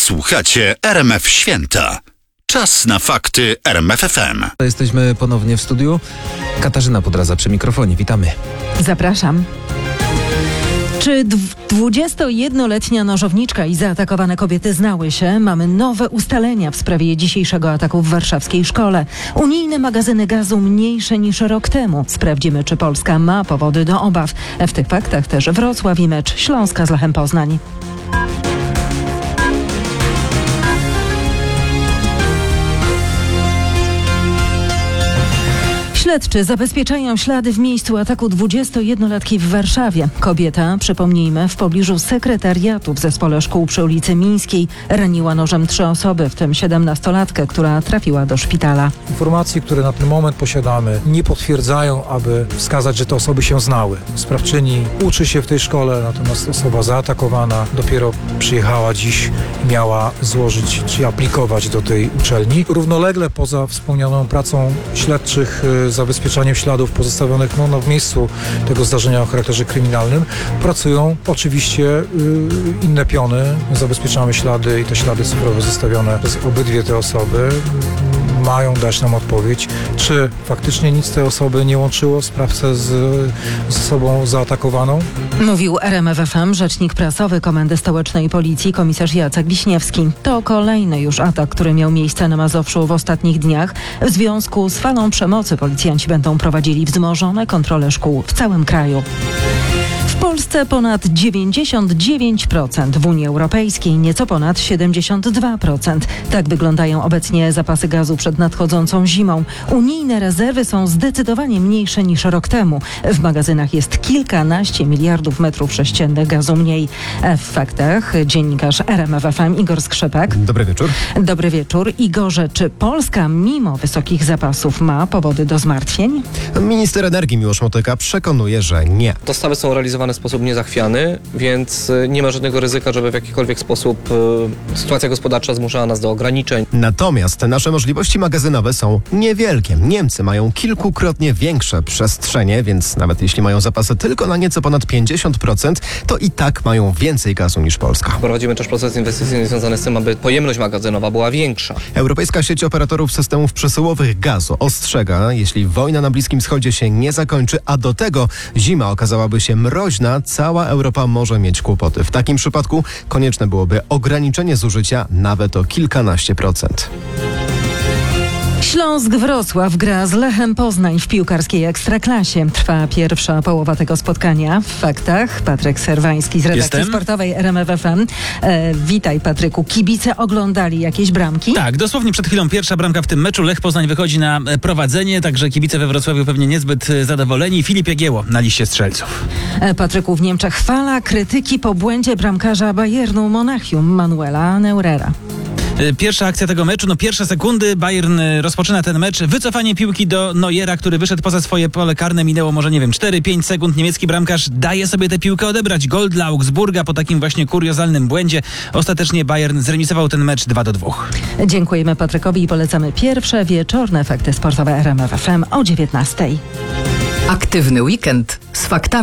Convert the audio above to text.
Słuchacie RMF Święta. Czas na fakty RMF FM. Jesteśmy ponownie w studiu. Katarzyna Podradza przy mikrofonie. Witamy. Zapraszam. Czy 21-letnia nożowniczka i zaatakowane kobiety znały się? Mamy nowe ustalenia w sprawie dzisiejszego ataku w warszawskiej szkole. Unijne magazyny gazu mniejsze niż rok temu. Sprawdzimy, czy Polska ma powody do obaw. W tych faktach też Wrocław i mecz Śląska z Lechem Poznań. Śledczy zabezpieczają ślady w miejscu ataku 21-latki w Warszawie. Kobieta, przypomnijmy, w pobliżu sekretariatu w zespole szkół przy ulicy Mińskiej raniła nożem 3 osoby, w tym 17-latkę, która trafiła do szpitala. Informacje, które na ten moment posiadamy, nie potwierdzają, aby wskazać, że te osoby się znały. Sprawczyni uczy się w tej szkole, natomiast osoba zaatakowana dopiero przyjechała dziś i miała złożyć czy aplikować do tej uczelni. Równolegle poza wspomnianą pracą śledczych zabezpieczaniem śladów pozostawionych w miejscu tego zdarzenia o charakterze kryminalnym, pracują oczywiście inne piony. Zabezpieczamy ślady i te ślady cyfrowe zostawione przez obydwie te osoby mają dać nam odpowiedź, czy faktycznie nic tej osoby nie łączyło sprawcę z osobą zaatakowaną. Mówił RMF FM rzecznik prasowy Komendy Stołecznej Policji komisarz Jacek Wiśniewski. To kolejny już atak, który miał miejsce na Mazowszu w ostatnich dniach. W związku z falą przemocy policjanci będą prowadzili wzmożone kontrole szkół w całym kraju. W Polsce ponad 99%, w Unii Europejskiej nieco ponad 72%. Tak wyglądają obecnie zapasy gazu przed nadchodzącą zimą. Unijne rezerwy są zdecydowanie mniejsze niż rok temu. W magazynach jest kilkanaście miliardów metrów sześciennych gazu mniej. W faktach dziennikarz RMF FM Igor Skrzypek. Dobry wieczór. Dobry wieczór. Igorze, czy Polska mimo wysokich zapasów ma powody do zmartwień? Minister energii Miłosz Motyka przekonuje, że nie. Dostawy są realizowane w sposób niezachwiany, więc nie ma żadnego ryzyka, żeby w jakikolwiek sposób sytuacja gospodarcza zmuszała nas do ograniczeń. Natomiast nasze możliwości magazynowe są niewielkie. Niemcy mają kilkukrotnie większe przestrzenie, więc nawet jeśli mają zapasy tylko na nieco ponad 50%, to i tak mają więcej gazu niż Polska. Prowadzimy też proces inwestycyjny związany z tym, aby pojemność magazynowa była większa. Europejska sieć operatorów systemów przesyłowych gazu ostrzega, jeśli wojna na Bliskim Wschodzie się nie zakończy, a do tego zima okazałaby się mroźna, cała Europa może mieć kłopoty. W takim przypadku konieczne byłoby ograniczenie zużycia nawet o kilkanaście procent. Śląsk-Wrocław gra z Lechem Poznań w piłkarskiej Ekstraklasie. Trwa pierwsza połowa tego spotkania. W faktach Patryk Serwański z redakcji sportowej RMF FM. Witaj, Patryku. Kibice oglądali jakieś bramki? Tak, dosłownie przed chwilą pierwsza bramka w tym meczu. Lech Poznań wychodzi na prowadzenie, także kibice we Wrocławiu pewnie niezbyt zadowoleni. Filip Jagiełło na liście strzelców. Patryku, w Niemczech fala krytyki po błędzie bramkarza Bayernu Monachium Manuela Neurera. Pierwsza akcja tego meczu, pierwsze sekundy, Bayern rozpoczyna ten mecz. Wycofanie piłki do Neuera, który wyszedł poza swoje pole karne. Minęło może, 4-5 sekund. Niemiecki bramkarz daje sobie tę piłkę odebrać. Gol dla Augsburga po takim właśnie kuriozalnym błędzie. Ostatecznie Bayern zremisował ten mecz 2-2. Dziękujemy Patrykowi i polecamy pierwsze wieczorne fakty sportowe RMF FM o 19:00. Aktywny weekend z faktami.